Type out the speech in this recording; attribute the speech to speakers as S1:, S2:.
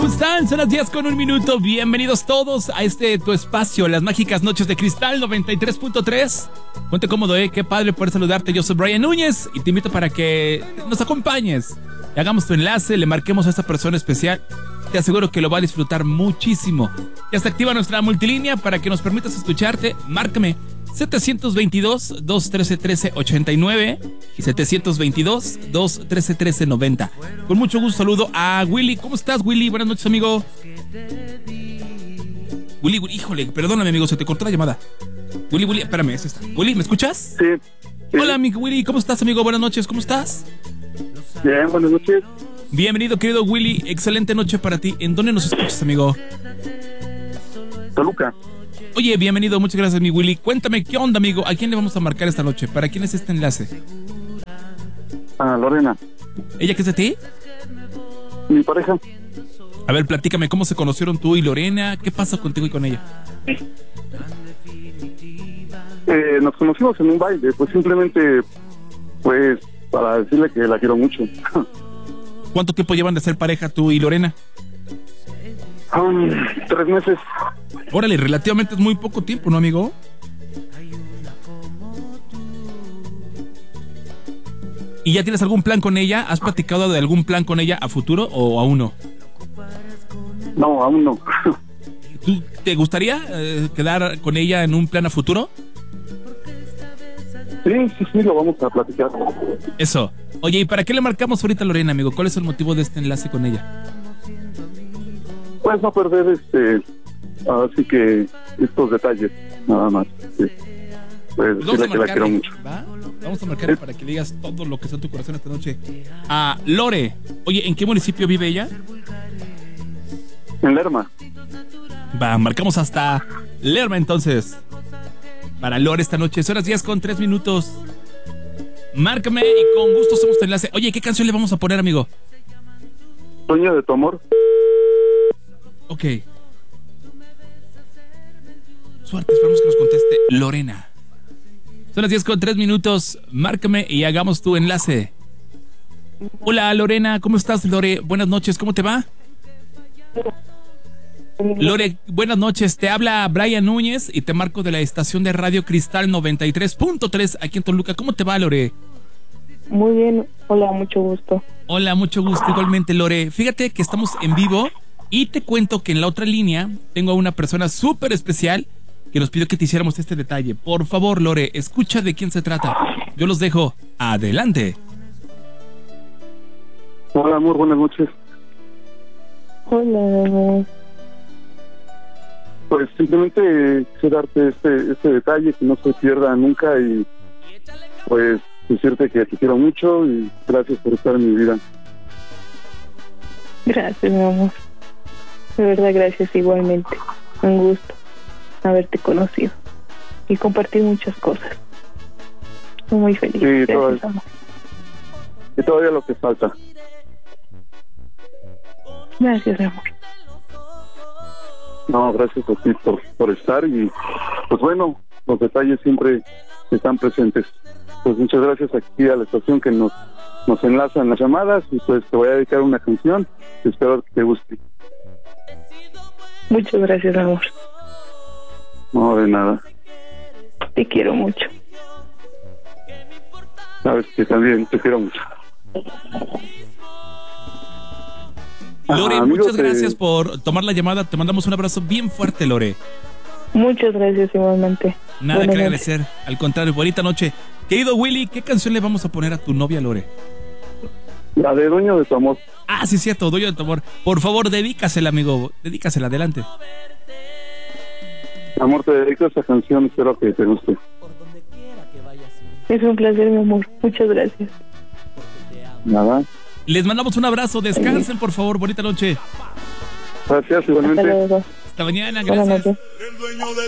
S1: ¿Cómo están? Son las 10:01. Bienvenidos todos a tu espacio, las mágicas noches de Cristal 93.3. Ponte cómodo, qué padre poder saludarte. Yo soy Brian Núñez y te invito para que nos acompañes. Hagamos tu enlace, le marquemos a esta persona especial. Te aseguro que lo va a disfrutar muchísimo. Ya se activa nuestra multilínea para que nos permitas escucharte. Márcame 722-213-1389 y 722-213-1390. Con mucho gusto saludo a Willy. ¿Cómo estás, Willy? Buenas noches, amigo. Willy, híjole, perdóname, amigo, se te cortó la llamada. Willy, espérame, es esta. Willy, ¿me escuchas?
S2: Sí.
S1: Hola, amigo Willy, ¿cómo estás, amigo? Buenas noches, ¿cómo estás?
S2: Bien, buenas noches.
S1: Bienvenido, querido Willy. Excelente noche para ti. ¿En dónde nos escuchas, amigo?
S2: Toluca.
S1: Oye, bienvenido, muchas gracias, mi Willy. Cuéntame, ¿qué onda, amigo? ¿A quién le vamos a marcar esta noche? ¿Para quién es este enlace?
S2: A Lorena.
S1: ¿Ella qué es de ti?
S2: Mi pareja.
S1: A ver, platícame, ¿cómo se conocieron tú y Lorena? ¿Qué pasa contigo y con ella?
S2: Nos conocimos en un baile, pues simplemente, pues, para decirle que la quiero mucho.
S1: ¿Cuánto tiempo llevan de ser pareja tú y Lorena?
S2: 3 meses.
S1: Órale, relativamente es muy poco tiempo, ¿no, amigo? ¿Y ya tienes algún plan con ella? ¿Has platicado de algún plan con ella a futuro o aún no?
S2: No, aún no.
S1: ¿Tú te gustaría quedar con ella en un plan a futuro?
S2: Sí, lo vamos a platicar.
S1: Eso. Oye, ¿y para qué le marcamos ahorita a Lorena, amigo? ¿Cuál es el motivo de este enlace con ella?
S2: Pues no perder así que estos detalles, nada más. Sí. Pues decirle que la quiero mucho.
S1: ¿Va? Vamos a marcarle para que digas todo lo que está en tu corazón esta noche. A Lore. Oye, ¿en qué municipio vive ella?
S2: En Lerma.
S1: Va, marcamos hasta Lerma entonces. Para Lore esta noche. Son las 10:03. Márcame y con gusto hacemos tu enlace. Oye, ¿qué canción le vamos a poner, amigo?
S2: Sueño de tu amor.
S1: Ok. Suerte, esperamos que nos conteste Lorena. Son las 10:03. Márcame y hagamos tu enlace. Hola, Lorena, ¿cómo estás, Lore? Buenas noches, ¿cómo te va? Lore, buenas noches. Te habla Brian Núñez y te marco de la estación de Radio Cristal 93.3 aquí en Toluca. ¿Cómo te va, Lore?
S3: Muy bien. Hola, mucho gusto.
S1: Hola, mucho gusto. Igualmente, Lore. Fíjate que estamos en vivo y te cuento que en la otra línea tengo a una persona súper especial que nos pidió que te hiciéramos este detalle. Por favor, Lore, escucha de quién se trata. Yo los dejo. Adelante.
S2: Hola, amor, buenas noches.
S3: Hola, amor.
S2: Pues simplemente quise darte este detalle, que no se pierda nunca, y pues decirte que te quiero mucho y gracias por estar en mi vida.
S3: Gracias, mi amor. De verdad, gracias igualmente. Un gusto haberte conocido y compartir muchas cosas. Estoy muy feliz.
S2: Sí,
S3: gracias, amor.
S2: Y todavía lo que falta.
S3: Gracias, amor.
S2: No, gracias a ti por estar, y pues bueno, los detalles siempre están presentes. Pues muchas gracias aquí a la estación que nos enlaza en las llamadas, y pues te voy a dedicar una canción, espero que te guste.
S3: Muchas gracias, amor.
S2: No, de nada.
S3: Te quiero mucho.
S2: Sabes que también te quiero mucho.
S1: Lore,
S2: amigos,
S1: muchas gracias por tomar la llamada. Te mandamos un abrazo bien fuerte, Lore.
S3: Muchas gracias igualmente.
S1: Nada
S3: Buenas
S1: que
S3: noches.
S1: agradecer. Al contrario, bonita noche. Querido Willy, ¿qué canción le vamos a poner a tu novia, Lore?
S2: La de Dueño de tu amor.
S1: Ah, sí, cierto, Dueño de tu amor. Por favor, dedícasela, amigo. Dedícasela, adelante.
S2: Amor, te dedico esta canción, espero que te guste.
S3: Es un placer, mi amor. Muchas gracias.
S2: Nada.
S1: Les mandamos un abrazo. Descansen, por favor. Bonita noche.
S2: Gracias, igualmente.
S3: Hasta luego.
S1: Hasta mañana.
S3: Buenas
S1: Gracias.
S3: noches.